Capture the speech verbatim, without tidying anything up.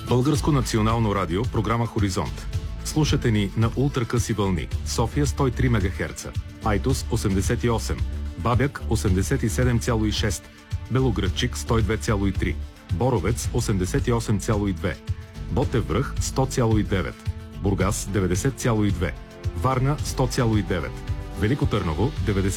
Българско национално радио, програма Хоризонт. Слушате ни на ултракъси вълни. София сто и три мегахерца, Айтос осемдесет и осем, Бабяк осемдесет и седем цяло и шест, Белоградчик сто и две цяло и три, Боровец осемдесет и осем цяло и две, Ботев връх сто цяло и девет, Бургас деветдесет цяло и две, Варна сто цяло и девет, Велико Търново деветдесет